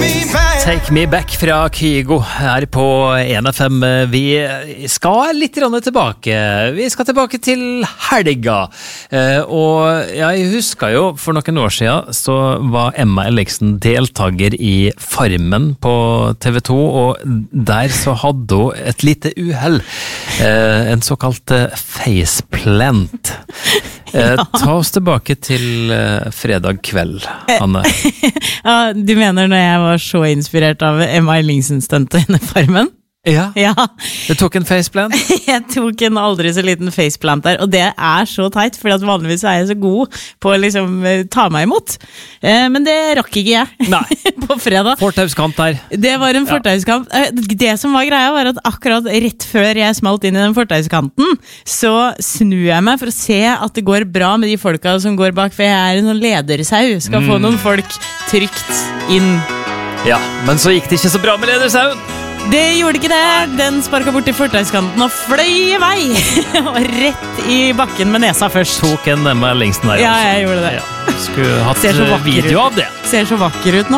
Take Me Back fra Kygo her på 1FM. Vi skal litt tilbake. Vi skal tilbake til helga. Og jeg husker jo, for noen år siden så var Emma Elliksen deltager i Farmen på TV 2, og der så hadde hun et lite uheld. En såkalt faceplant. Ta oss tilbake til fredag kveld, Anne. Ja, du mener når jeg var så inspirert av Emma Ellingsen-stuntet i Farmen? Ja, Ja, du tok en faceplant? jeg tok en aldri så liten faceplant der, og det er så teit, fordi at vanligvis er jeg så god på å liksom ta meg imot. Men det rakk ikke jeg. Nei. På fredag. Fortauskant der. Det var en fortauskamp. Det som var greia var at akkurat rett før jeg smalt inn i den fortauskanten, så snur jeg meg for å se at det går bra med de folka som går bak, for jeg er en sånn ledersau, skal få noen folk trygt inn. Ja, men så gikk det ikke så bra med ledersauen. Det gjorde ikke det. Den sparket bort i fortauskanten og fløy i vei. Og rett i bakken med nesa først. Tok en Emma Ellingsen der. Ja, jeg gjorde det. Ja, skulle hatt Ser så vakker video ut. av det. Ser så vakker ut nå.